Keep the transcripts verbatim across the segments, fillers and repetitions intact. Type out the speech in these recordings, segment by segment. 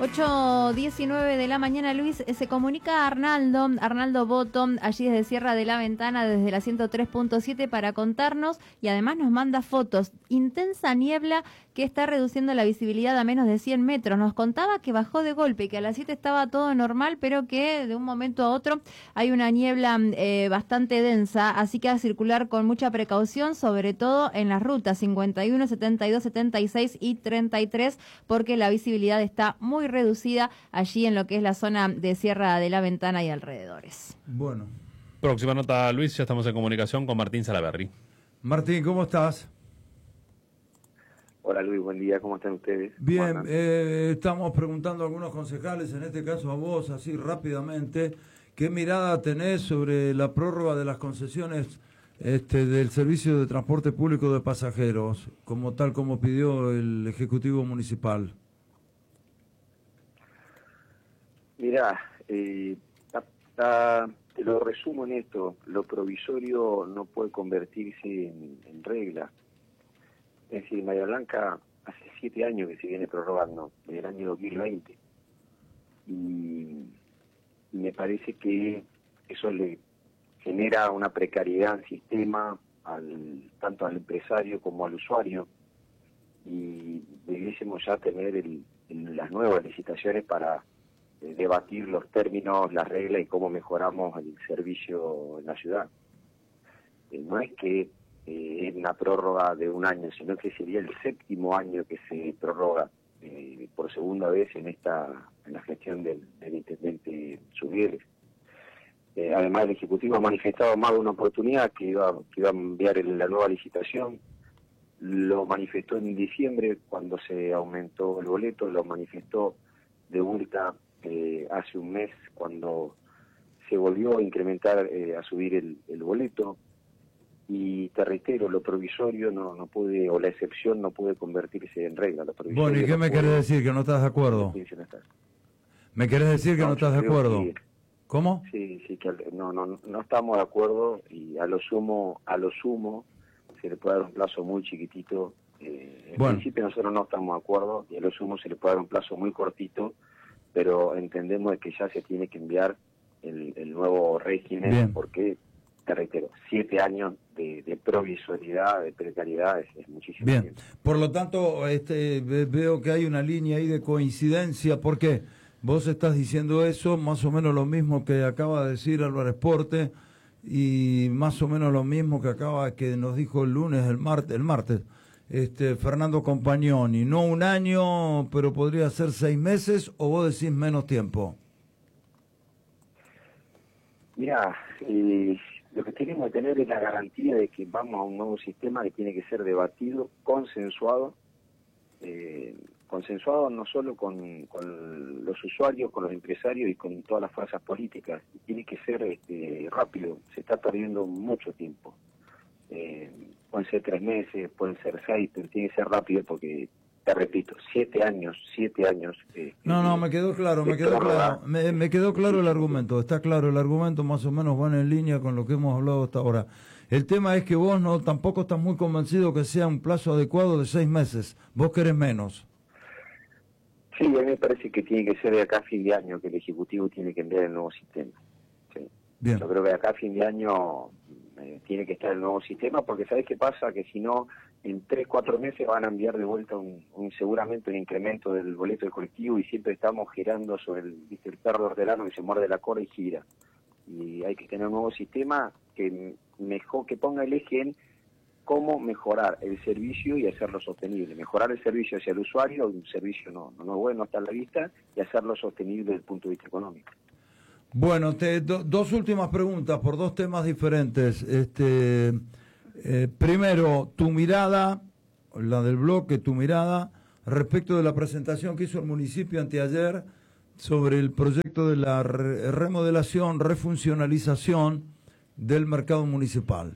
ocho diecinueve de la mañana, Luis, se comunica a Arnaldo, Arnaldo Boto, allí desde Sierra de la Ventana, desde la ciento tres punto siete, para contarnos, y además nos manda fotos. Intensa niebla que está reduciendo la visibilidad a menos de cien metros. Nos contaba que bajó de golpe y que a las siete estaba todo normal, pero que de un momento a otro hay una niebla eh, bastante densa, así que a circular con mucha precaución, sobre todo en las rutas cincuenta y uno, setenta y dos, setenta y seis y treinta y tres, porque la visibilidad está muy reducida allí en lo que es la zona de Sierra de la Ventana y alrededores. Bueno. Próxima nota, Luis, ya estamos en comunicación con Martín Salaberry. Martín, ¿cómo estás? Hola Luis, buen día, ¿cómo están ustedes? Bien, eh, estamos preguntando a algunos concejales, en este caso a vos, así rápidamente, ¿qué mirada tenés sobre la prórroga de las concesiones este, del servicio de transporte público de pasajeros, como tal como pidió el Ejecutivo Municipal? Mirá, eh, ta, ta, te lo resumo en esto, lo provisorio no puede convertirse en, en regla. Es decir, Bahía Blanca hace siete años que se viene prorrogando, desde el año dos mil veinte. Y, y me parece que eso le genera una precariedad al sistema, al, tanto al empresario como al usuario. Y debiésemos ya tener el, el, las nuevas licitaciones para eh, debatir los términos, las reglas y cómo mejoramos el servicio en la ciudad. Eh, no es que es una prórroga de un año, sino que sería el séptimo año que se prorroga eh, por segunda vez en esta en la gestión del, del intendente Subieles. Eh, además, el Ejecutivo ha manifestado más de una oportunidad que iba, que iba a enviar el, la nueva licitación. Lo manifestó en diciembre cuando se aumentó el boleto, lo manifestó de vuelta eh, hace un mes cuando se volvió a incrementar, eh, a subir el, el boleto. Y te reitero, lo provisorio no no puede, o la excepción no puede convertirse en regla. Lo Bueno, ¿y qué no me querés decir? ¿Que no estás de acuerdo? ¿Me querés decir que no, no estás de acuerdo? Que, ¿Cómo? Sí, sí, que no, no, no estamos de acuerdo, y a lo sumo, a lo sumo se le puede dar un plazo muy chiquitito. Eh, en bueno. principio nosotros no estamos de acuerdo, y a lo sumo se le puede dar un plazo muy cortito, pero entendemos que ya se tiene que enviar el, el nuevo régimen. Bien. Porque, te reitero, siete años de, de provisoridad, de precariedad, es, es muchísimo Bien. tiempo. Por lo tanto, este, veo que hay una línea ahí de coincidencia, porque vos estás diciendo eso, más o menos lo mismo que acaba de decir Álvaro Esporte, y más o menos lo mismo que acaba que nos dijo el lunes, el martes, el martes, este Fernando Compagnoni. No un año, pero podría ser seis meses, o vos decís menos tiempo. Mirá, eh, lo que tenemos que tener es la garantía de que vamos a un nuevo sistema que tiene que ser debatido, consensuado, eh, consensuado no solo con, con los usuarios, con los empresarios y con todas las fuerzas políticas. Tiene que ser este, rápido, se está perdiendo mucho tiempo. Eh, pueden ser tres meses, pueden ser seis, pero tiene que ser rápido porque, te repito, siete años, siete años. Eh, no, no, me quedó claro, me quedó claro, me, me quedó claro el argumento, está claro el argumento, más o menos van en línea con lo que hemos hablado hasta ahora. El tema es que vos no tampoco estás muy convencido que sea un plazo adecuado de seis meses, vos querés menos. Sí, a mí me parece que tiene que ser de acá a fin de año, que el Ejecutivo tiene que enviar el nuevo sistema. Sí. Bien. Yo creo que de acá a fin de año eh, tiene que estar el nuevo sistema, porque ¿sabés qué pasa? Que si no, en tres, cuatro meses van a enviar de vuelta un, un seguramente un incremento del boleto del colectivo, y siempre estamos girando sobre el, ¿viste? El perro hortelano que se muerde la cola y gira. Y hay que tener un nuevo sistema que mejor que ponga el eje en cómo mejorar el servicio y hacerlo sostenible. Mejorar el servicio hacia el usuario, un servicio no, no, no bueno, está a la vista, y hacerlo sostenible desde el punto de vista económico. Bueno, te, do, dos últimas preguntas por dos temas diferentes. Este, eh, primero, tu mirada, la del bloque, tu mirada, respecto de la presentación que hizo el municipio anteayer sobre el proyecto de la re remodelación, refuncionalización del mercado municipal.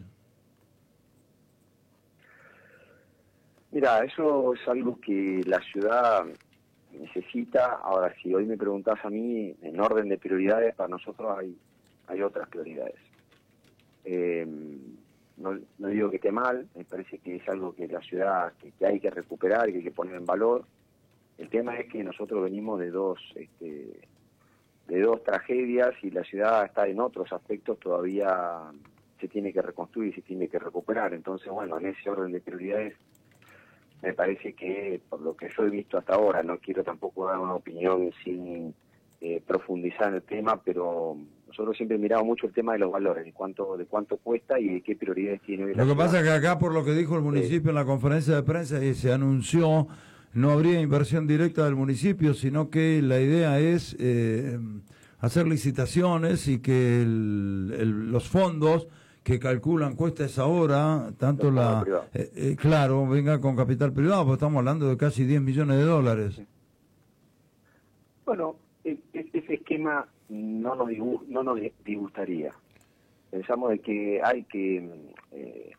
Mira, eso es algo que la ciudad necesita. Ahora, si hoy me preguntás a mí, en orden de prioridades, para nosotros hay hay otras prioridades. Eh, no, no digo que esté mal, me parece que es algo que la ciudad que, que hay que recuperar y que hay que poner en valor. El tema es que nosotros venimos de dos este, de dos tragedias y la ciudad está en otros aspectos todavía se tiene que reconstruir, se tiene que recuperar. Entonces, bueno, en ese orden de prioridades me parece que, por lo que yo he visto hasta ahora, no quiero tampoco dar una opinión sin eh, profundizar en el tema, pero nosotros siempre miramos mucho el tema de los valores, de cuánto de cuánto cuesta y de qué prioridades tiene hoy la Lo que ciudad. pasa es que acá, por lo que dijo el municipio en la conferencia de prensa, y se anunció, no habría inversión directa del municipio, sino que la idea es eh, hacer licitaciones y que el, el, los fondos que calculan cuesta esa hora, tanto la... Eh, eh, claro, venga con capital privado, porque estamos hablando de casi diez millones de dólares. Bueno, ese esquema no nos, disgust, no nos disgustaría. Pensamos de que hay que eh,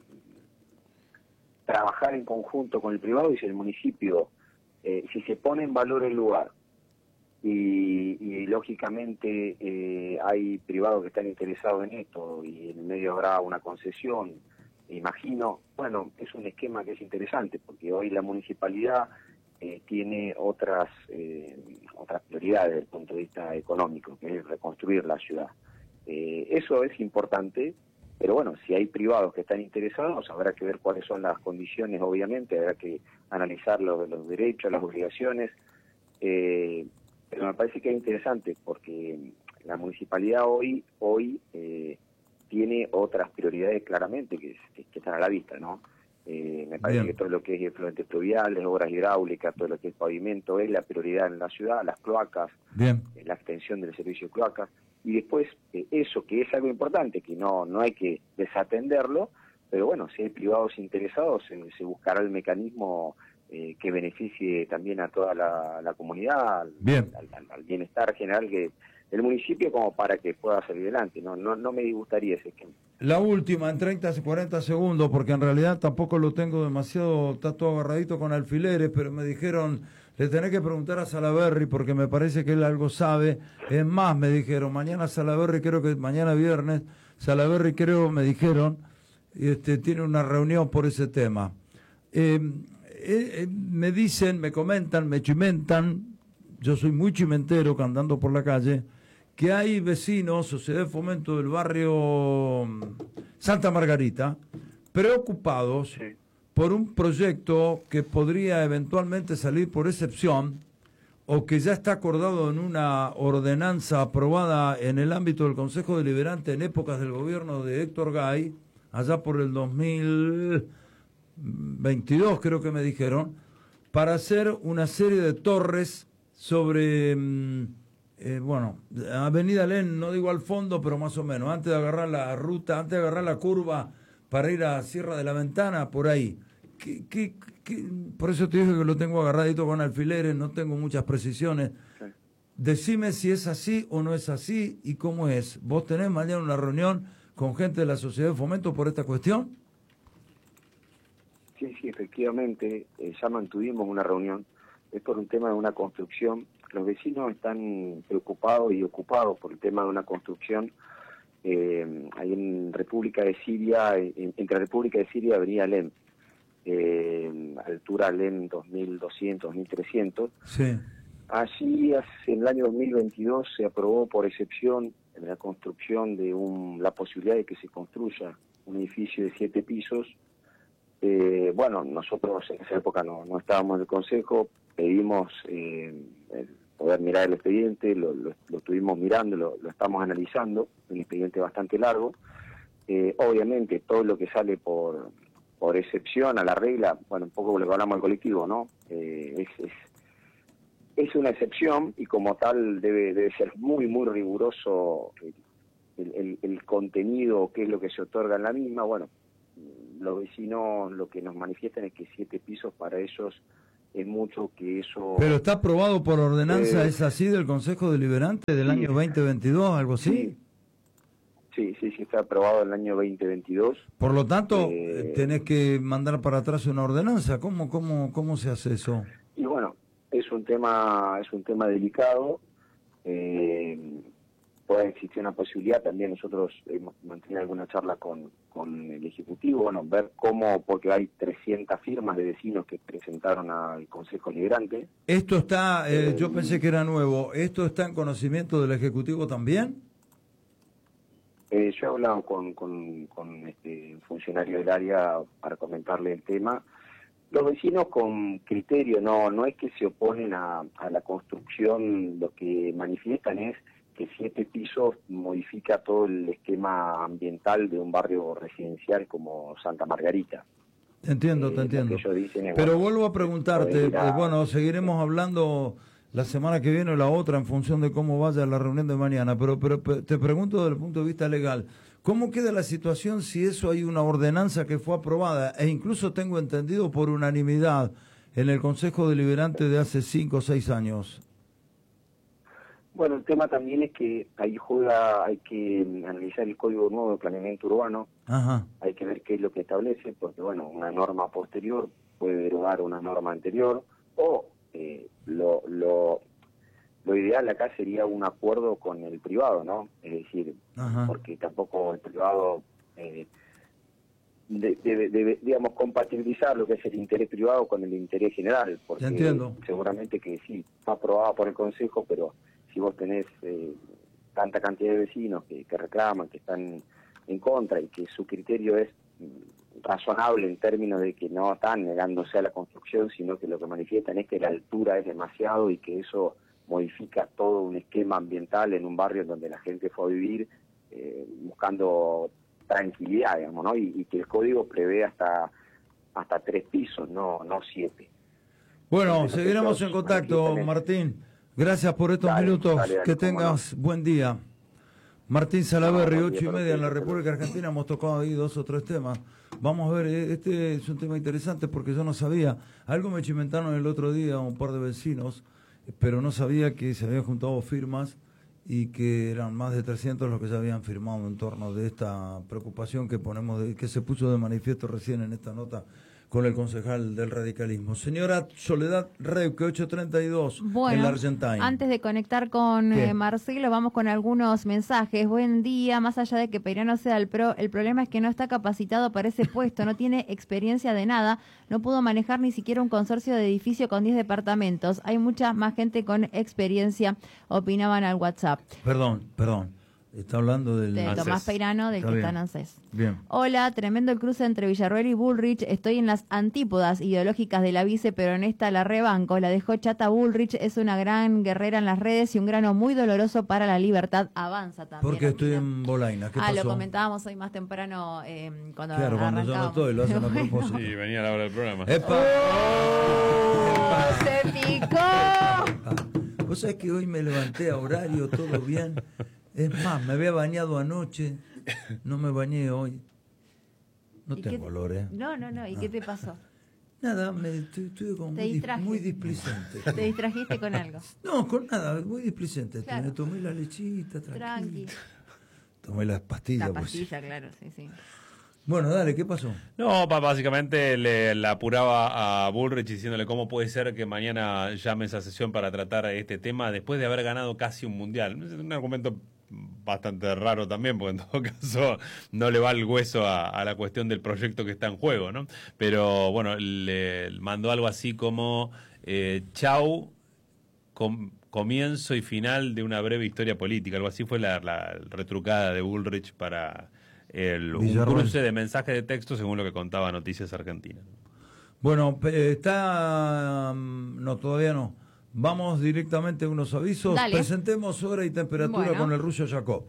trabajar en conjunto con el privado y si el municipio, eh, si se pone en valor el lugar, Y, y lógicamente eh, hay privados que están interesados en esto y en el medio habrá una concesión, imagino, bueno, es un esquema que es interesante porque hoy la municipalidad eh, tiene otras eh, otras prioridades desde el punto de vista económico, que es reconstruir la ciudad. Eh, eso es importante, pero bueno, si hay privados que están interesados, habrá que ver cuáles son las condiciones, obviamente, habrá que analizar los, los derechos, las obligaciones, eh, pero me parece que es interesante porque la municipalidad hoy hoy eh, tiene otras prioridades claramente que, que están a la vista, ¿no? Eh, me parece Bien. que todo lo que es efluentes pluviales, obras hidráulicas, todo lo que es pavimento es la prioridad en la ciudad, las cloacas, Bien. Eh, la extensión del servicio de cloacas y después eh, eso que es algo importante, que no no hay que desatenderlo, pero bueno, si hay privados interesados eh, se buscará el mecanismo Eh, que beneficie también a toda la, la comunidad, al, Bien. Al, al, al bienestar general que del municipio como para que pueda salir adelante. No no no me disgustaría ese esquema. La última, en treinta, cuarenta segundos, porque en realidad tampoco lo tengo demasiado, está todo agarradito con alfileres, pero me dijeron, le tenés que preguntar a Salaberry porque me parece que él algo sabe. Es más, me dijeron, mañana Salaberry, creo que mañana viernes, Salaberry creo, me dijeron, este tiene una reunión por ese tema. Eh, Eh, eh, me dicen, me comentan, me chimentan, yo soy muy chimentero que andando por la calle, que hay vecinos, sociedad de fomento del barrio Santa Margarita, preocupados sí. por un proyecto que podría eventualmente salir por excepción o que ya está acordado en una ordenanza aprobada en el ámbito del Consejo Deliberante en épocas del gobierno de Héctor Gay, allá por el dos mil veintidós creo que me dijeron, para hacer una serie de torres sobre, eh, bueno, Avenida Len, no digo al fondo, pero más o menos, antes de agarrar la ruta, antes de agarrar la curva para ir a Sierra de la Ventana, por ahí. ¿Qué, qué, qué? Por eso te dije que lo tengo agarradito con alfileres, no tengo muchas precisiones. Sí. Decime si es así o no es así y cómo es. ¿Vos tenés mañana una reunión con gente de la Sociedad de Fomento por esta cuestión? Sí, sí, efectivamente, eh, ya mantuvimos una reunión, es por un tema de una construcción, los vecinos están preocupados y ocupados por el tema de una construcción, eh, ahí en República de Siria, en, entre República de Siria y Avenida Lem, eh, altura Lem dos mil doscientos, dos mil trescientos. Sí. Allí, en el año dos mil veintidós, se aprobó por excepción la construcción de un, la posibilidad de que se construya un edificio de siete pisos. Eh, bueno, nosotros en esa época no, no estábamos en el Consejo, pedimos eh, poder mirar el expediente, lo, lo, lo estuvimos mirando, lo, lo estamos analizando, un expediente bastante largo. Eh, obviamente todo lo que sale por, por excepción a la regla, bueno, un poco lo que hablamos al colectivo, ¿no? Eh, es, es, es una excepción y como tal debe, debe ser muy, muy riguroso el, el, el contenido, qué es lo que se otorga en la misma, bueno. Los vecinos lo que nos manifiestan es que siete pisos para ellos es mucho, que eso... Pero está aprobado por ordenanza, eh, ¿es así del Consejo Deliberante del sí, año veinte veintidós, algo así? Sí, sí, sí, está aprobado en el año veinte veintidós. Por lo tanto, eh, tenés que mandar para atrás una ordenanza. ¿Cómo, cómo, cómo se hace eso? Y bueno, es un tema, es un tema delicado. Eh, pueda existir una posibilidad. También nosotros hemos mantenido alguna charla con, con el Ejecutivo, bueno, ver cómo, porque hay trescientas firmas de vecinos que presentaron al Consejo Liberante. Esto está, eh, yo pensé que era nuevo, ¿esto está en conocimiento del Ejecutivo también? Eh, yo he hablado con, con, con este funcionario del área para comentarle el tema. Los vecinos con criterio, no no es que se oponen a, a la construcción, lo que manifiestan es que siete pisos modifica todo el esquema ambiental de un barrio residencial como Santa Margarita. Te entiendo, Eh, te entiendo. lo que ellos dicen es, Pero bueno, vuelvo a preguntarte, ir a- eh, bueno, seguiremos hablando la semana que viene o la otra en función de cómo vaya la reunión de mañana, pero, pero, pero te pregunto desde el punto de vista legal, ¿cómo queda la situación si eso hay una ordenanza que fue aprobada e incluso tengo entendido por unanimidad en el Consejo Deliberante de hace cinco o seis años? Bueno, el tema también es que ahí juega, hay que analizar el Código Nuevo de Planeamiento Urbano, Ajá. hay que ver qué es lo que establece, porque bueno, una norma posterior puede derogar una norma anterior, o eh, lo, lo, lo ideal acá sería un acuerdo con el privado, ¿no? Es decir, Ajá. porque tampoco el privado eh, de- debe, debe, digamos, compatibilizar lo que es el interés privado con el interés general, porque Te entiendo. seguramente que sí, está aprobada por el Consejo, pero si vos tenés eh, tanta cantidad de vecinos que, que reclaman, que están en contra y que su criterio es mm, razonable en términos de que no están negándose a la construcción, sino que lo que manifiestan es que la altura es demasiado y que eso modifica todo un esquema ambiental en un barrio donde la gente fue a vivir eh, buscando tranquilidad, digamos, ¿no? Y, y que el código prevé hasta hasta tres pisos, no no siete. Bueno, Entonces, seguiremos en nosotros contacto, manifiestan- Martín. Gracias por estos Dale, minutos. dale, dale, que cómo tengas buen día. Martín Salaverry, No, buen ocho día y para media en la ustedes, República Argentina. Hemos tocado ahí dos o tres temas. Vamos a ver, eh, este es un tema interesante porque yo no sabía. Algo me chimentaron el otro día un par de vecinos, pero no sabía que se habían juntado firmas y que eran más de trescientos los que se habían firmado en torno de esta preocupación que ponemos, de, que se puso de manifiesto recién en esta nota con el concejal del radicalismo. Señora Soledad Reuque, ocho treinta y dos Bueno, en la Argentina. antes de conectar con ¿Qué? eh, Marcelo, vamos con algunos mensajes. Buen día, más allá de que Peirano sea el pro, el problema es que no está capacitado para ese puesto, no tiene experiencia de nada, no pudo manejar ni siquiera un consorcio de edificio con diez departamentos. Hay mucha más gente con experiencia, opinaban al WhatsApp. Perdón, perdón. Está hablando del... De ANSES. Tomás Peirano, del Está que bien. está en ANSES. Bien. Hola, tremendo el cruce entre Villarroel y Bullrich. Estoy en las antípodas ideológicas de la vice, pero en esta la rebanco. La dejó chata Bullrich, es una gran guerrera en las redes y un grano muy doloroso para la libertad. Avanza también. Porque estoy opina. en Bolaina. ¿Qué Ah, pasó? lo comentábamos hoy más temprano eh, cuando Claro, cuando yo no arrancábamos. estoy, lo hacen a Bueno. propósito. Sí, venía a la hora del programa. ¡Epa! ¡Oh, se picó! Ah, Vos sabés que hoy me levanté a horario, todo bien. Es más, me había bañado anoche, no me bañé hoy. No ¿Y qué tengo te- olor, ¿eh? No, no, no. ¿Y qué te pasó? Nada, me estoy, estuve como Te muy, dis- distraje. muy displicente. Te distrajiste con algo. No, con nada, muy displicente. Claro. Me tomé la lechita, tranquilo. Tranqui. Tomé las pastillas. La pues. pastilla, claro, sí, sí. Bueno, dale, ¿qué pasó? No, pa- básicamente le, la apuraba a Bullrich diciéndole cómo puede ser que mañana llame esa sesión para tratar este tema después de haber ganado casi un mundial. Es un argumento bastante raro también, porque en todo caso no le va el hueso a, a la cuestión del proyecto que está en juego, ¿no? Pero bueno, le mandó algo así como eh, chau, com- comienzo y final de una breve historia política. Algo así fue la, la retrucada de Bullrich para el, un Villarroel. cruce de mensajes de texto, según lo que contaba Noticias Argentina. Bueno, pe- está... mm, No, todavía no. Vamos directamente a unos avisos. Dale. Presentemos hora y temperatura Bueno. con el ruso Jacob.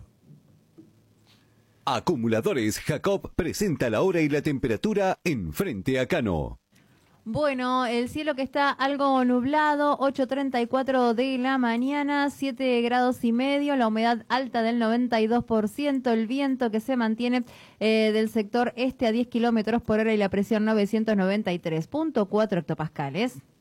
Acumuladores Jacob presenta la hora y la temperatura en Frente a Cano. Bueno, el cielo que está algo nublado, ocho treinta y cuatro de la mañana, siete grados y medio, la humedad alta del noventa y dos por ciento, el viento que se mantiene eh, del sector este a diez kilómetros por hora y la presión novecientos noventa y tres punto cuatro hectopascales.